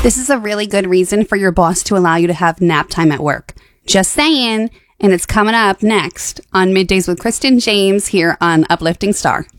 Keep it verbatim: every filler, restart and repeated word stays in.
This is a really good reason for your boss to allow you to have nap time at work. Just saying. And it's coming up next on Middays with Kristen James here on Uplifting Star.